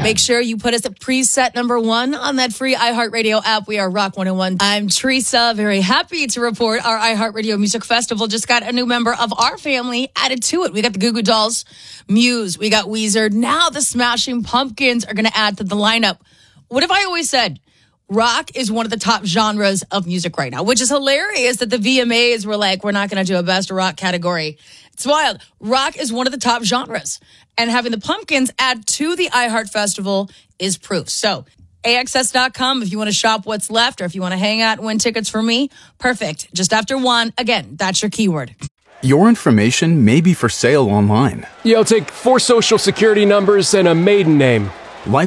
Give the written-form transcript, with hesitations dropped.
Make sure you put us at preset number 1 on that free iHeartRadio app. We are Rock 101. I'm Teresa. Very happy to report our iHeartRadio Music Festival just got a new member of our family added to it. We got the Goo Goo Dolls, Muse, we got Weezer. Now the Smashing Pumpkins are going to add to the lineup. What have I always said? Rock is one of the top genres of music right now, which is hilarious that the VMAs were like, we're not going to do a best rock category. It's wild. Rock is one of the top genres. And having the Pumpkins add to the iHeart Festival is proof. So, AXS.com if you want to shop what's left or if you want to hang out and win tickets for me, perfect. Just after 1. Again, that's your keyword. Your information may be for sale online. I'll take 4 social security numbers and a maiden name.